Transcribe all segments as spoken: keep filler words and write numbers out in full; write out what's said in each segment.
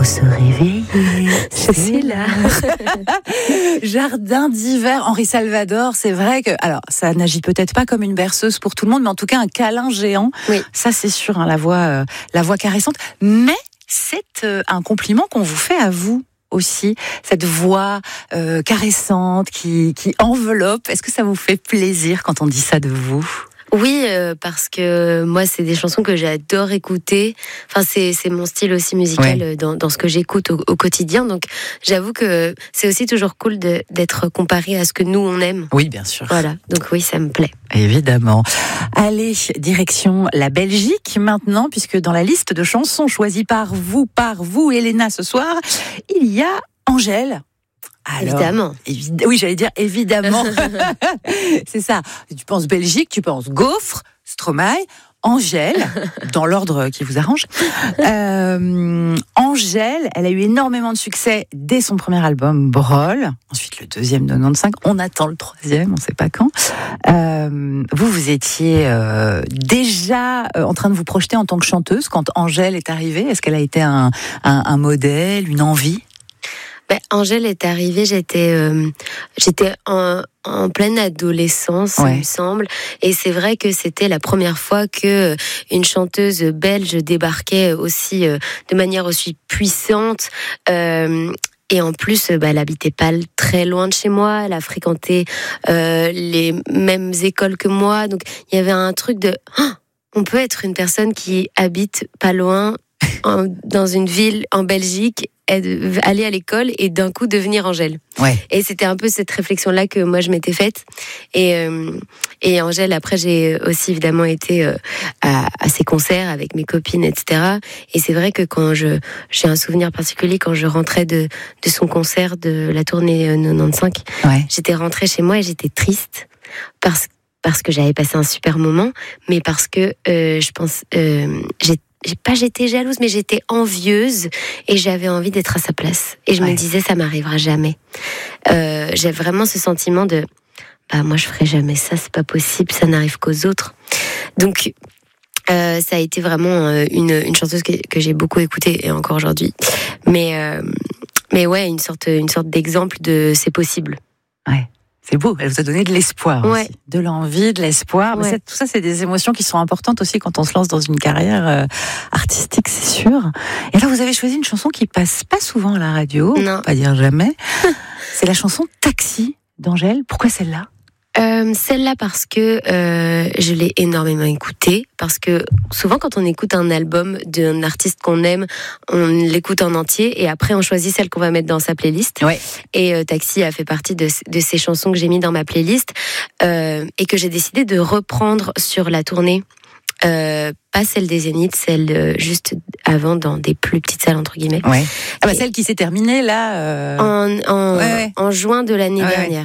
faut se réveiller. C'est là. Jardin d'hiver, Henri Salvador, c'est vrai que, alors, ça n'agit peut-être pas comme une berceuse pour tout le monde, mais en tout cas, un câlin géant. Oui. Ça, c'est sûr, hein, la voix, euh, la voix caressante. Mais c'est euh, un compliment qu'on vous fait à vous aussi, cette voix euh, caressante qui, qui enveloppe. Est-ce que ça vous fait plaisir quand on dit ça de vous ? Oui, euh, parce que moi, c'est des chansons que j'adore écouter. Enfin, c'est, c'est mon style aussi musical ouais. dans, dans ce que j'écoute au, au quotidien. Donc, j'avoue que c'est aussi toujours cool de, d'être comparé à ce que nous, on aime. Oui, bien sûr. Voilà, donc oui, ça me plaît. Évidemment. Allez, direction la Belgique maintenant, puisque dans la liste de chansons choisies par vous, par vous, Elena, ce soir, il y a Angèle. Alors, évidemment. Évi- oui, j'allais dire évidemment. C'est ça. Tu penses Belgique, tu penses Gaufre, Stromae, Angèle, dans l'ordre qui vous arrange. Euh, Angèle, elle a eu énormément de succès dès son premier album, Brol. Ensuite, le deuxième de quatre-vingt-quinze. On attend le troisième, on ne sait pas quand. Euh, vous, vous étiez euh, déjà euh, en train de vous projeter en tant que chanteuse quand Angèle est arrivée. Est-ce qu'elle a été un, un, un modèle, une envie ? Ben, Angèle est arrivée, j'étais, euh, j'étais en, en pleine adolescence, ouais. il me semble. Et c'est vrai que c'était la première fois que une chanteuse belge débarquait aussi, euh, de manière aussi puissante. Euh, Et en plus, bah, elle habitait pas très loin de chez moi. Elle a fréquenté euh, les mêmes écoles que moi. Donc, il y avait un truc de... Oh, on peut être une personne qui habite pas loin, en, dans une ville en Belgique, aller à l'école et d'un coup devenir Angèle. Ouais. Et c'était un peu cette réflexion-là que moi je m'étais faite. Et, euh, et Angèle, après j'ai aussi évidemment été euh, à, à ses concerts avec mes copines, et cetera. Et c'est vrai que quand je, j'ai un souvenir particulier quand je rentrais de, de son concert de la tournée quatre-vingt-quinze, ouais. j'étais rentrée chez moi et j'étais triste parce, parce que j'avais passé un super moment, mais parce que euh, je pense, euh, j'ai J'ai pas j'étais jalouse, mais j'étais envieuse et j'avais envie d'être à sa place. Et je ouais. me disais, ça m'arrivera jamais. Euh, j'ai vraiment ce sentiment de, bah moi je ferai jamais ça, c'est pas possible, ça n'arrive qu'aux autres. Donc euh, ça a été vraiment une, une chanteuse que, que j'ai beaucoup écoutée et encore aujourd'hui. Mais euh, mais ouais, une sorte une sorte d'exemple de c'est possible. Ouais. C'est beau, elle vous a donné de l'espoir ouais. aussi. De l'envie, de l'espoir. Ouais. Mais tout ça, c'est des émotions qui sont importantes aussi quand on se lance dans une carrière euh, artistique, c'est sûr. Et là, vous avez choisi une chanson qui passe pas souvent à la radio, non. pas dire jamais. C'est la chanson Taxi d'Angèle. Pourquoi celle-là ? Euh, celle-là parce que euh, je l'ai énormément écoutée, parce que souvent quand on écoute un album d'un artiste qu'on aime, on l'écoute en entier et après on choisit celle qu'on va mettre dans sa playlist. Ouais. Et euh, Taxi a fait partie de, de ces chansons que j'ai mis dans ma playlist euh, et que j'ai décidé de reprendre sur la tournée. Euh, pas celle des Zéniths, celle euh, juste avant dans des plus petites salles entre guillemets. Ouais. Ah bah et celle qui s'est terminée là. Euh... En, en, ouais, ouais. en juin de l'année ouais, dernière. Ouais.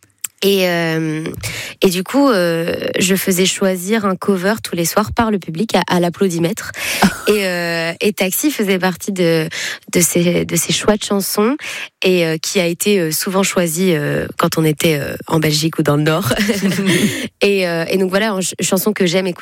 Et, euh, et du coup, euh, je faisais choisir un cover tous les soirs par le public à, à l'applaudimètre. et, euh, et Taxi faisait partie de, de, ces, de ces choix de chansons et euh, qui a été souvent choisi euh, quand on était euh, en Belgique ou dans le Nord. et, euh, et donc voilà, une ch- chanson que j'aime écouter.